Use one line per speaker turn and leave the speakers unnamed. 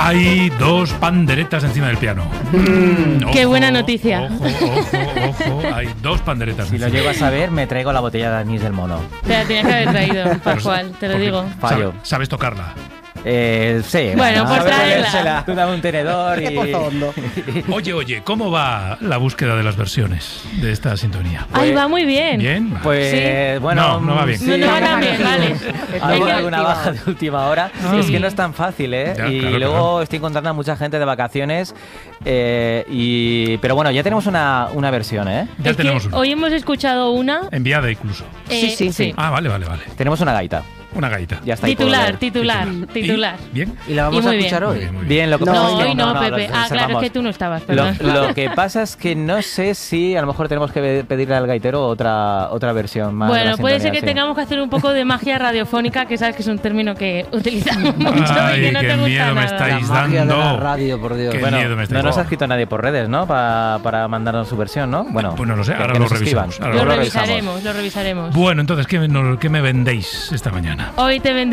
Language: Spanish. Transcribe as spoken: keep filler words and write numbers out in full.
Hay dos panderetas encima del piano.
Mm,
Ojo,
¡qué buena noticia!
Ojo, ojo, ojo. Hay dos panderetas
Si lo
encima.
llego a saber, me traigo la botella de anís del mono.
Te la tenías que haber traído, Pascual, te lo
Porque
digo.
Fallo.
sabe- ¿Sabes tocarla?
Eh, sí.
Bueno, pues
sabes
tráela.
bebérsela. Tú dame un tenedor y...
Oye, oye, ¿cómo va la búsqueda de las versiones de esta sintonía?
¡Ay, va muy bien!
¿Bien?
Pues
Sí.
bueno,
No, no va bien.
sí.
No, no va tan bien, vale.
Algo-
Hay que-
alguna baja de última hora.
Ah.
Es que no es tan fácil, ¿eh?
Ya,
y
claro,
luego
claro.
estoy encontrando a mucha gente de vacaciones. eh, y Pero bueno, ya tenemos una, una versión, ¿eh?
Ya
Es que
tenemos una.
hoy hemos escuchado una...
Enviada incluso.
eh,
sí, sí.
Ah, vale, vale, vale.
Tenemos una gaita.
Una gaita.
Ya está ahí por
Titular,
ver.
titular, titular.
¿Y? ¿Bien?
¿Y la vamos
Y
a
muy
escuchar
bien.
Muy
hoy?
bien, muy bien.
Bien, lo que
No,
pasa
No,
es que
hoy no,
lo
Pepe. Ah, claro, es
reservamos.
que tú no estabas,
Lo,
perdón.
lo que pasa es que no sé si a lo mejor tenemos que pedirle al gaitero otra otra versión más. de
Bueno,
la
puede ser
sintonía,
que
sí.
tengamos que hacer un poco de magia radiofónica, que sabes que es un término que utilizamos mucho
Ay,
y que no
qué
te gusta
miedo me
nada.
estáis
La magia de la
dando.
radio, por Dios.
Qué
Bueno,
miedo me
no
estáis
nos ha
dando.
escrito nadie por redes, ¿no? Pa- para mandarnos su versión, ¿no? Bueno,
Pues no lo sé,
que-
ahora
que
lo
nos escriban.
revisamos, ahora
Lo
Luego revisamos.
revisaremos, lo revisaremos.
Bueno, entonces, ¿qué, me- no- qué me vendéis esta mañana?
Hoy te vendré